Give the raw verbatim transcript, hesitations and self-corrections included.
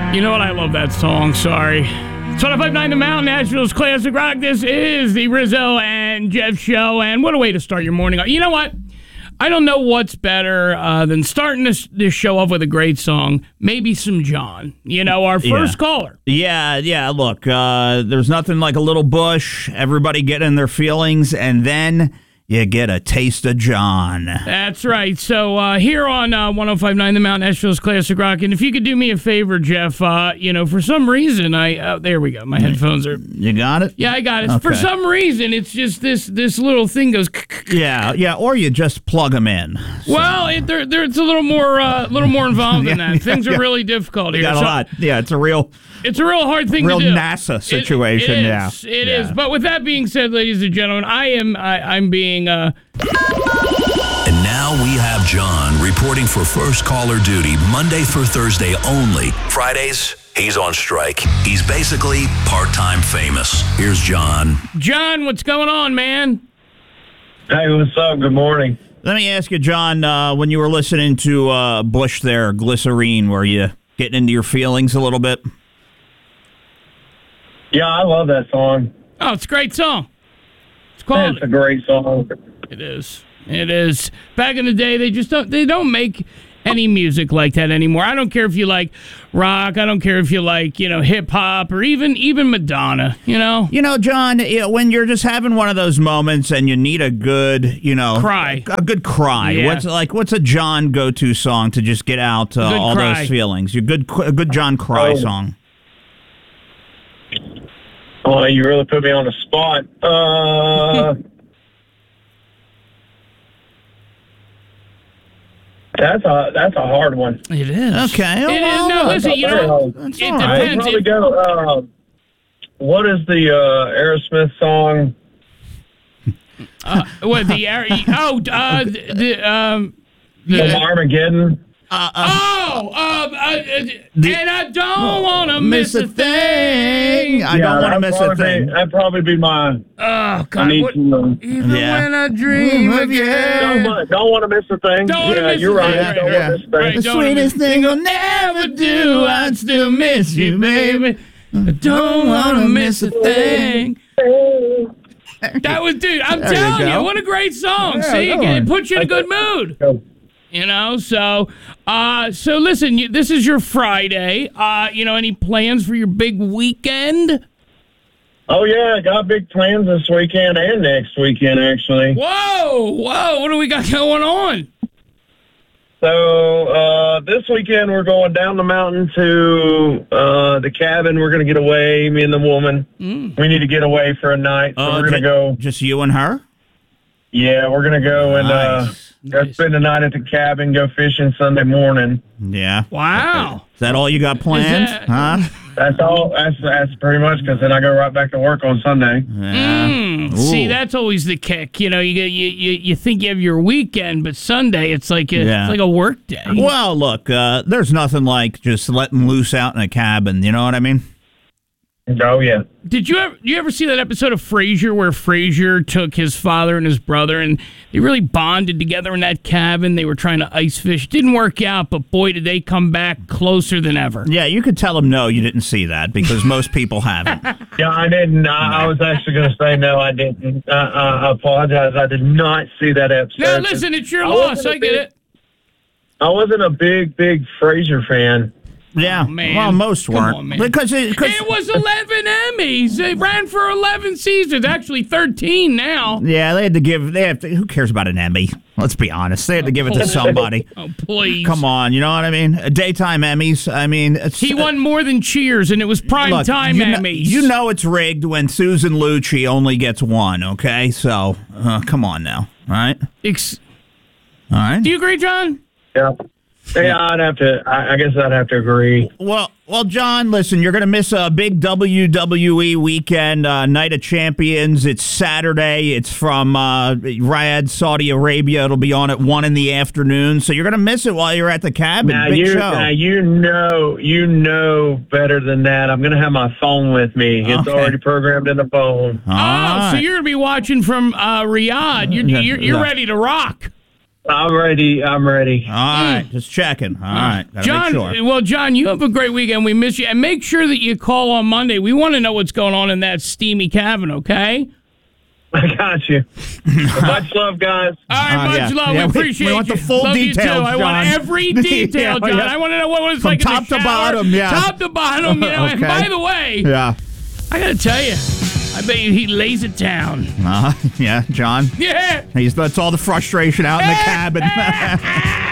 You know what? I love that song. Sorry. It's one oh five point nine The Mountain, Nashville's Classic Rock. This is the Rizzo and Jeff Show, and what a way to start your morning. You know what? I don't know what's better uh, than starting this, this show off with a great song. Maybe some John. You know, our first yeah. caller. Yeah, yeah, look, uh, there's nothing like a little Bush, everybody getting their feelings, and then you get a taste of John. That's right. So uh, here on uh, one oh five point nine The Mountain, Nashville's Classic Rock, and if you could do me a favor, Jeff, uh, you know, for some reason, I uh, there we go. My headphones are... You got it? Yeah, I got it. Okay. For some reason, it's just this this little thing goes... Yeah, yeah, or you just plug them in. So. Well, it, there, there, it's a little more uh, little more involved than that. Things are yeah. really difficult here. You got a So lot. Yeah, it's a real... It's a real hard thing real to do. NASA situation, it, it yeah. is, It yeah. is. But with that being said, ladies and gentlemen, I am I, I'm being uh And now we have John reporting for first caller duty Monday through Thursday only. Fridays, he's on strike. He's basically part-time famous. Here's John. John, what's going on, man? Hey, what's up? Good morning. Let me ask you, John, uh, when you were listening to uh, Bush there, Glycerine, were you getting into your feelings a little bit? Yeah, I love that song. Oh, it's a great song. It's quality. It's a great song. It is. It is. Back in the day, they just don't they don't make any music like that anymore. I don't care if you like rock. I don't care if you like, you know, hip hop or even even Madonna, you know? You know, John, you know, when you're just having one of those moments and you need a good, you know, Cry. a good cry. Yeah. What's like what's a John go-to song to just get out uh, Good all cry. those feelings? Your good a good John cry Oh. song. Oh, you really put me on the spot. Uh, that's a that's a hard one. It is. Okay. It is. well, No, look, listen, you know, That's it all right. I'd depends. probably If- go. Uh, what is the uh, Aerosmith song? Uh, what the Ar- oh uh, the, the um From the, Armageddon. Uh, uh, oh um uh, The- and I don't want to miss a thing. I don't want to that'd miss a probably thing. Be, that'd probably be mine. Oh I God! need What, to. Uh, even Yeah. when I dream Mm, again. don't don't want to miss a thing. Don't wanna yeah, miss you're a right. thing. Don't Yeah, want to miss a thing. right. The Don't wanna sweetest miss- thing I'll never do, I'd still miss you, baby. I don't want to miss a thing. That was, dude. I'm There you telling you, go. what a great song. Yeah, See, go again, on. it puts you in a good mood. You know, so, uh, so listen. You, this is your Friday. Uh, you know, any plans for your big weekend? Oh yeah, I got big plans this weekend and next weekend actually. Whoa, whoa! What do we got going on? So uh, this weekend we're going down the mountain to uh, the cabin. We're going to get away, me and the woman. Mm. We need to get away for a night, so Oh, we're going to ju- go. Just you and her? Yeah, we're going to go and uh, Nice. go Nice. spend the night at the cabin, go fishing Sunday morning. Yeah. Wow. Is that all you got planned? that- Huh? That's all. That's that's pretty much because then I go right back to work on Sunday. Yeah. Mm, see, Ooh. that's always the kick. You know, you get you, you you think you have your weekend, but Sunday it's like a, Yeah. it's like a work day. Well, look, uh, there's nothing like just letting loose out in a cabin. You know what I mean? Oh yeah. Did you ever you ever see that episode of Frasier where Frasier took his father and his brother and they really bonded together in that cabin? They were trying to ice fish. Didn't work out, but boy, did they come back closer than ever. Yeah, you could tell them no, you didn't see that because most people haven't. Yeah, I didn't. I, I was actually going to say no, I didn't. Uh, uh, I apologize. I did not see that episode. No, listen, it's your I loss. wasn't a I get big- it. I wasn't a big, big Frasier fan. Yeah, man. well, most Come weren't on, man. because it, 'cause- It was eleven Emmys. It ran for eleven seasons. Actually, thirteen now. yeah, they had to give. They have to, who cares about an Emmy? Let's be honest. They had to give it to somebody. Oh, please. Come on, you know what I mean? Daytime Emmys. I mean, it's, He won more than Cheers, and it was prime Look, time you know, Emmys. you know it's rigged when Susan Lucci only gets one. Okay, so uh, come on now, all right, Ex- all right. Do you agree, John? Yeah. Yeah, I'd have to. I, I guess I'd have to agree. Well, well, John, listen, you're going to miss a big W W E weekend, uh, Night of Champions. It's Saturday. It's from uh, Riyadh, Saudi Arabia. It'll be on at one in the afternoon, so you're going to miss it while you're at the cabin. Now Big you, show. now you know, you know better than that. I'm going to have my phone with me. It's Okay. already programmed in the phone. All Oh, so right. you're going to be watching from uh, Riyadh. You're, Yeah, you're, you're yeah. ready to rock. I'm ready. I'm ready. All right, just checking. All right, gotta John, make sure. well, John, you have a great weekend. We miss you. And make sure that you call on Monday. We want to know what's going on in that steamy cabin, okay? I got you. Much love, guys. All right, Uh, much yeah. love. Yeah, we we- appreciate we want you. the full love details, you too. I want John. every detail, Yeah, John. yeah. I want to know what it was From like top in the to shower. bottom, yeah. Top to bottom, you know. And Okay. by the way, Yeah. I got to tell you, I bet you he lays it down. Uh, yeah, John. Yeah. He's that's all the frustration out in the cabin.